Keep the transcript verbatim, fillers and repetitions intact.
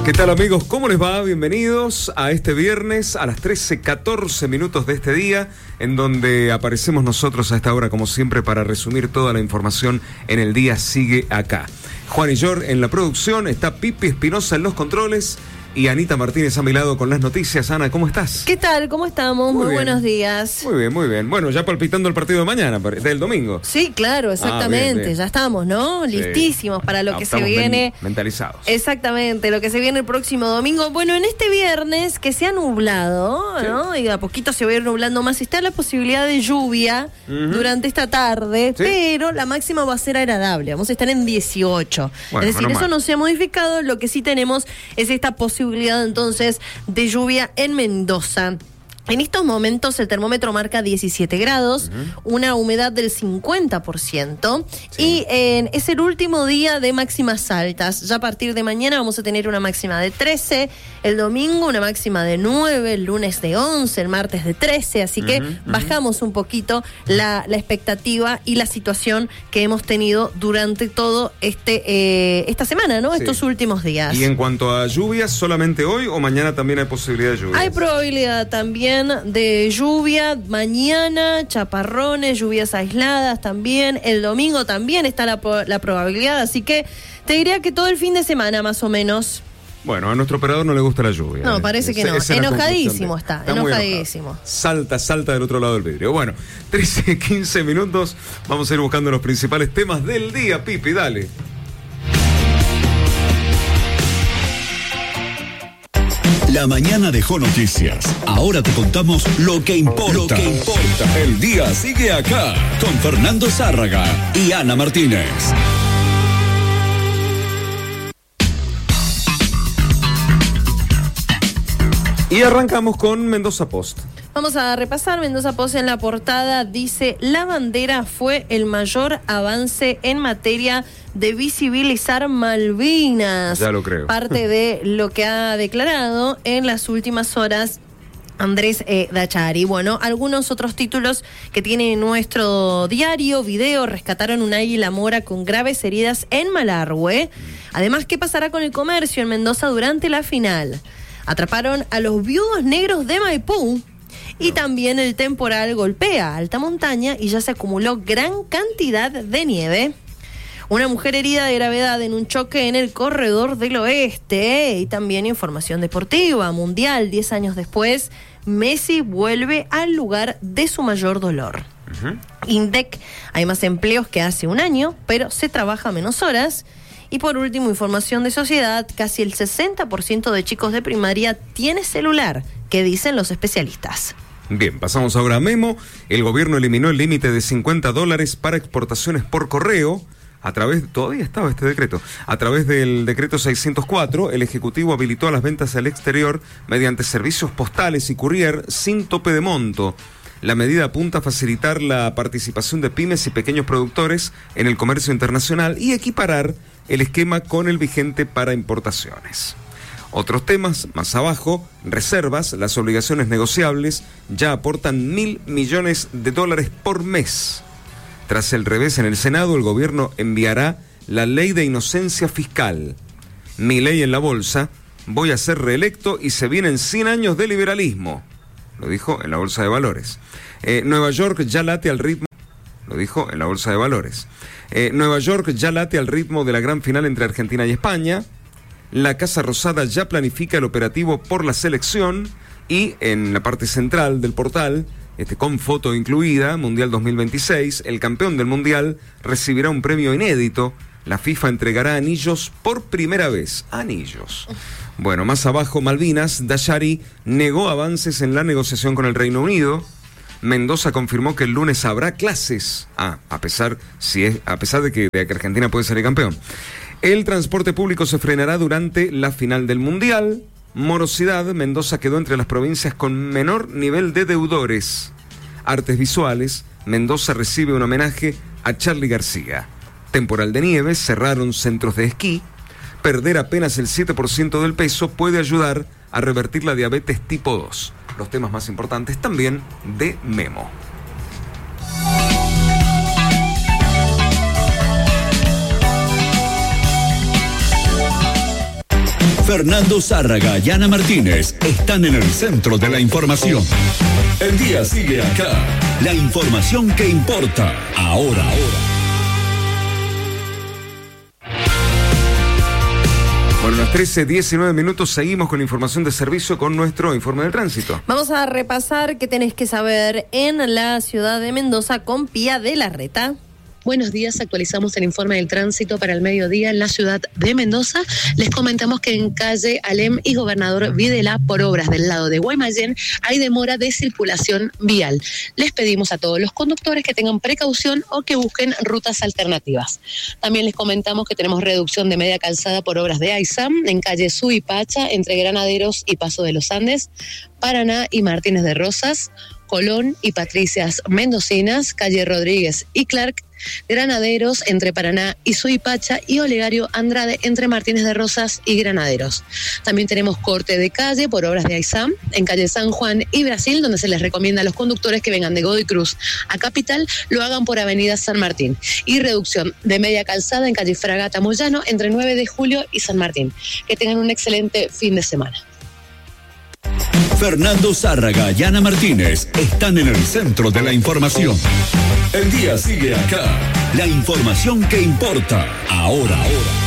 ¿Qué tal, amigos? ¿Cómo les va? Bienvenidos a este viernes a las trece catorce minutos de este día, en donde aparecemos nosotros a esta hora, como siempre, para resumir toda la información en el día Sigue Acá. Juan y Jor en la producción, está Pipi Espinosa en los controles y Anita Martínez a mi lado con las noticias. Ana, ¿cómo estás? ¿Qué tal? ¿Cómo estamos? Muy, muy buenos días. Muy bien, muy bien. Bueno, ya palpitando el partido de mañana, del domingo. Sí, claro, exactamente. Ah, bien, bien. Ya estamos, ¿no? Sí. Listísimos para lo no, que se viene. Men- mentalizados. Exactamente, lo que se viene el próximo domingo. Bueno, en este viernes que se ha nublado, sí. ¿no? Y a poquito se va a ir nublando más. Está la posibilidad de lluvia uh-huh. durante esta tarde, ¿sí? Pero la máxima va a ser agradable. Vamos a estar en dieciocho. Bueno, es decir, eso mal. No se ha modificado. Lo que sí tenemos es esta posibilidad entonces de lluvia en Mendoza. En estos momentos el termómetro marca diecisiete grados, uh-huh. una humedad del cincuenta por ciento sí. y eh, es el último día de máximas altas. Ya a partir de mañana vamos a tener una máxima de trece, el domingo una máxima de nueve, el lunes de once, el martes de trece, así uh-huh, que uh-huh. bajamos un poquito la, la expectativa y la situación que hemos tenido durante todo este eh, esta semana, ¿no? Sí. Estos últimos días. Y en cuanto a lluvias, ¿solamente hoy o mañana también hay posibilidad de lluvias? Hay probabilidad también de lluvia, mañana, chaparrones, lluvias aisladas también, el domingo también está la, la probabilidad, así que te diría que todo el fin de semana más o menos. Bueno, a nuestro operador no le gusta la lluvia. No, parece que no. Enojadísimo está, está enojadísimo. Salta, salta del otro lado del vidrio. Bueno, trece, quince minutos, vamos a ir buscando los principales temas del día. Pipi, dale. La mañana dejó noticias. Ahora te contamos lo que importa. Lo que importa. El día sigue acá con Fernando Zárraga y Ana Martínez. Y arrancamos con Mendoza Post. Vamos a repasar. Mendoza Post en la portada dice: la bandera fue el mayor avance en materia de visibilizar Malvinas. Ya lo creo. Parte de lo que ha declarado en las últimas horas Andrés eh, Dachari. Bueno, algunos otros títulos que tiene nuestro diario, video: rescataron un águila mora con graves heridas en Malargüe. Además, ¿qué pasará con el comercio en Mendoza durante la final? Atraparon a los viudos negros de Maipú. Y también el temporal golpea alta montaña y ya se acumuló gran cantidad de nieve. Una mujer herida de gravedad en un choque en el corredor del oeste. Y también información deportiva. Mundial, diez años después, Messi vuelve al lugar de su mayor dolor. Uh-huh. INDEC, hay más empleos que hace un año, pero se trabaja menos horas. Y por último, información de sociedad, casi el sesenta por ciento de chicos de primaria tiene celular. ¿Qué dicen los especialistas? Bien, pasamos ahora a Memo. El gobierno eliminó el límite de cincuenta dólares para exportaciones por correo. A través, todavía estaba este decreto, a través del decreto seiscientos cuatro, el Ejecutivo habilitó a las ventas al exterior mediante servicios postales y courier sin tope de monto. La medida apunta a facilitar la participación de pymes y pequeños productores en el comercio internacional y equiparar el esquema con el vigente para importaciones. Otros temas, más abajo: reservas, las obligaciones negociables ya aportan mil millones de dólares por mes. Tras el revés en el Senado, el gobierno enviará la ley de inocencia fiscal. Mi ley en la bolsa: voy a ser reelecto y se vienen cien años de liberalismo. Lo dijo en la Bolsa de Valores. Eh, Nueva York ya late al ritmo. Lo dijo en la Bolsa de Valores. Eh, Nueva York ya late al ritmo de la gran final entre Argentina y España. La Casa Rosada ya planifica el operativo por la selección. Y en la parte central del portal, este, con foto incluida, Mundial dos mil veintiséis, el campeón del Mundial recibirá un premio inédito. La FIFA entregará anillos por primera vez. Anillos. Bueno, más abajo, Malvinas, Dachari negó avances en la negociación con el Reino Unido. Mendoza confirmó que el lunes habrá clases. Ah, a pesar, si es, a pesar de que, de que Argentina puede ser el campeón. El transporte público se frenará durante la final del Mundial. Morosidad, Mendoza quedó entre las provincias con menor nivel de deudores. Artes visuales, Mendoza recibe un homenaje a Charly García. Temporal de nieve, cerraron centros de esquí. Perder apenas el siete por ciento del peso puede ayudar a revertir la diabetes tipo dos. Los temas más importantes también de Memo. Fernando Zárraga y Ana Martínez están en el centro de la información. El día sigue acá. La información que importa ahora, ahora. Bueno, a las trece diecinueve minutos seguimos con información de servicio con nuestro informe del tránsito. Vamos a repasar qué tenés que saber en la ciudad de Mendoza con Pía de la Reta. Buenos días, actualizamos el informe del tránsito para el mediodía en la ciudad de Mendoza. Les comentamos que en calle Alem y Gobernador Videla, por obras del lado de Guaymallén, hay demora de circulación vial. Les pedimos a todos los conductores que tengan precaución o que busquen rutas alternativas. También les comentamos que tenemos reducción de media calzada por obras de AISAM en calle Suipacha, entre Granaderos y Paso de los Andes, Paraná y Martínez de Rosas, Colón y Patricias Mendocinas, calle Rodríguez y Clark, Granaderos entre Paraná y Suipacha y Olegario Andrade entre Martínez de Rosas y Granaderos. También tenemos corte de calle por obras de AISAM en calle San Juan y Brasil, donde se les recomienda a los conductores que vengan de Godoy Cruz a Capital lo hagan por avenida San Martín. Y reducción de media calzada en calle Fragata Moyano entre nueve de julio y San Martín. Que tengan un excelente fin de semana. Fernando Zárraga y Ana Martínez están en el centro de la información. El día sigue acá. La información que importa ahora, ahora.